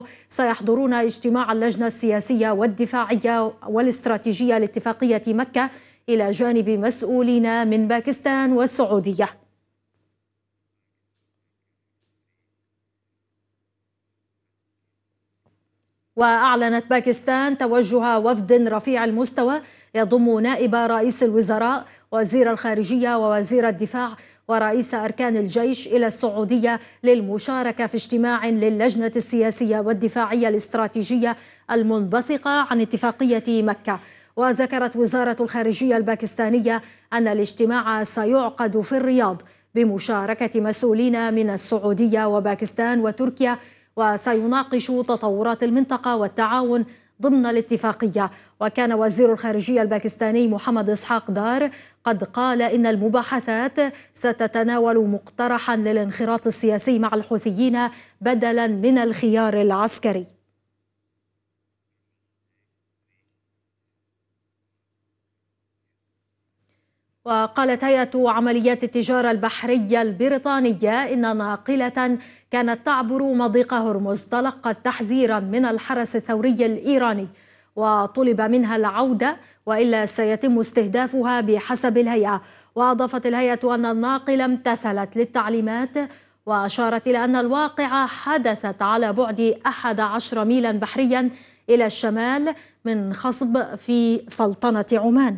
سيحضرون اجتماع اللجنة السياسية والدفاعية والاستراتيجية لاتفاقية مكة إلى جانب مسؤولين من باكستان والسعودية. وأعلنت باكستان توجه وفد رفيع المستوى يضم نائب رئيس الوزراء وزير الخارجية ووزير الدفاع ورئيس أركان الجيش إلى السعودية للمشاركة في اجتماع للجنة السياسية والدفاعية الاستراتيجية المنبثقة عن اتفاقية مكة. وذكرت وزارة الخارجية الباكستانية أن الاجتماع سيعقد في الرياض بمشاركة مسؤولين من السعودية وباكستان وتركيا، وسيناقش تطورات المنطقة والتعاون ضمن الاتفاقية. وكان وزير الخارجية الباكستاني محمد إسحاق دار قد قال إن المباحثات ستتناول مقترحا للانخراط السياسي مع الحوثيين بدلا من الخيار العسكري. وقالت هيئة عمليات التجارة البحرية البريطانية إن ناقلة كانت تعبر مضيق هرمز تلقت تحذيرا من الحرس الثوري الإيراني وطلب منها العودة وإلا سيتم استهدافها بحسب الهيئة. وأضافت الهيئة أن الناقلة امتثلت للتعليمات، وأشارت إلى أن الواقعة حدثت على بعد 11 ميلا بحريا إلى الشمال من خصب في سلطنة عمان.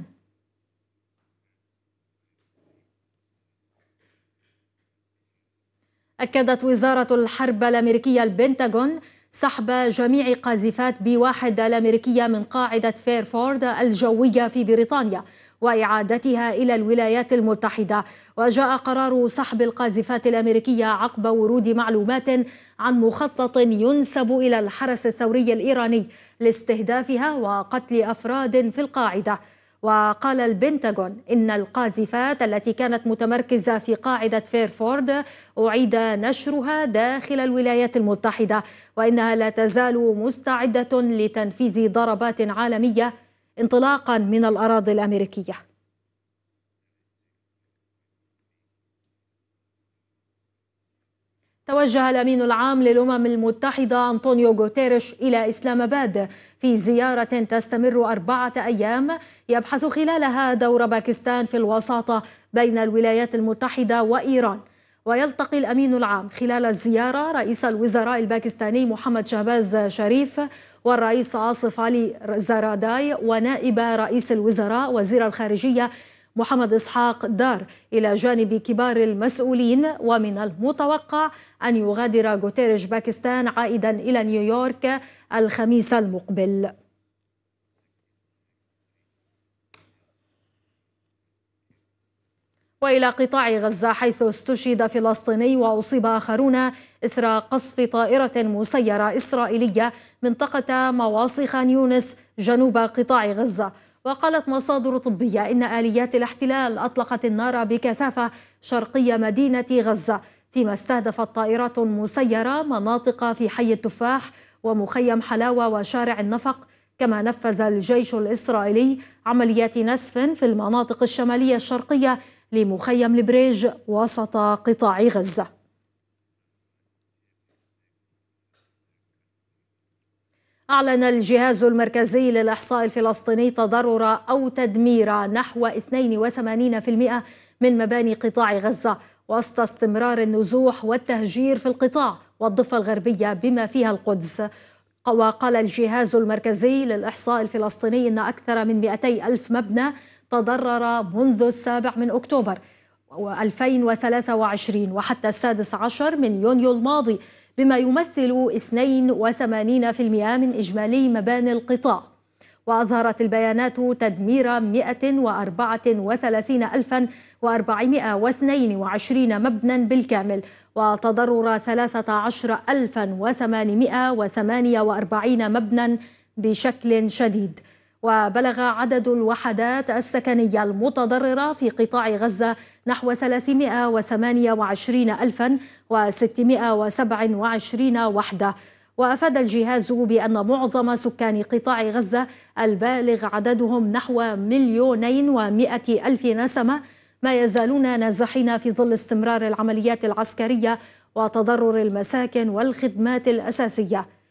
أكدت وزارة الحرب الأمريكية البنتاغون سحب جميع قاذفات B1 الأمريكية من قاعدة فيرفورد الجوية في بريطانيا وإعادتها إلى الولايات المتحدة. وجاء قرار سحب القاذفات الأمريكية عقب ورود معلومات عن مخطط ينسب إلى الحرس الثوري الإيراني لاستهدافها وقتل أفراد في القاعدة. وقال البنتاغون إن القاذفات التي كانت متمركزة في قاعدة فيرفورد أعيد نشرها داخل الولايات المتحدة، وإنها لا تزال مستعدة لتنفيذ ضربات عالمية انطلاقا من الأراضي الأمريكية. توجه الأمين العام للأمم المتحدة أنطونيو غوتيريش إلى إسلام آباد في زيارة تستمر 4 أيام يبحث خلالها دور باكستان في الوساطة بين الولايات المتحدة وإيران. ويلتقي الأمين العام خلال الزيارة رئيس الوزراء الباكستاني محمد شهباز شريف والرئيس آصف علي زراداي ونائب رئيس الوزراء وزير الخارجية محمد إسحاق دار إلى جانب كبار المسؤولين. ومن المتوقع أن يغادر غوتيريش باكستان عائدا إلى نيويورك الخميس المقبل. وإلى قطاع غزة حيث استشهد فلسطيني وأصيب آخرون إثر قصف طائرة مسيرة إسرائيلية منطقة مواصي خان يونس جنوب قطاع غزة. وقالت مصادر طبية إن آليات الاحتلال أطلقت النار بكثافة شرقي مدينة غزة، فيما استهدفت طائرات مسيرة مناطق في حي التفاح ومخيم حلاوة وشارع النفق. كما نفذ الجيش الإسرائيلي عمليات نسف في المناطق الشمالية الشرقية لمخيم البريج وسط قطاع غزة. أعلن الجهاز المركزي للإحصاء الفلسطيني تضرر أو تدمير نحو 82% من مباني قطاع غزة وسط استمرار النزوح والتهجير في القطاع والضفة الغربية بما فيها القدس. وقال الجهاز المركزي للإحصاء الفلسطيني إن أكثر من 200 ألف مبنى تضرر منذ 7 أكتوبر 2023 وحتى 16 يونيو الماضي، بما يمثل 82% من إجمالي مباني القطاع. وأظهرت البيانات تدمير 134,422 مبنى بالكامل وتضرر 13,848 مبنى بشكل شديد. وبلغ عدد الوحدات السكنية المتضررة في قطاع غزة نحو 328,627 وحدة. وأفاد الجهاز بأن معظم سكان قطاع غزة البالغ عددهم نحو 2,100,000 نسمة ما يزالون نازحين في ظل استمرار العمليات العسكرية وتضرر المساكن والخدمات الأساسية.